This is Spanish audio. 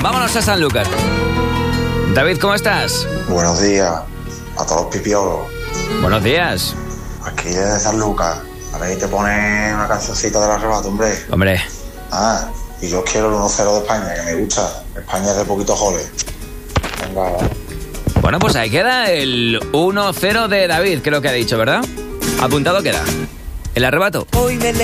Vámonos a Sanlúcar. David, ¿cómo estás? Buenos días a todos los pipiolos. Buenos días. Aquí desde Sanlúcar. A ver, te pone una cancioncita del arrebato, hombre. Hombre. Y yo quiero el 1-0 de España, que me gusta. España es de poquito jole. Venga. Bueno, pues ahí queda el 1-0 de David, creo que ha dicho, ¿verdad? Apuntado queda. El arrebato. Hoy me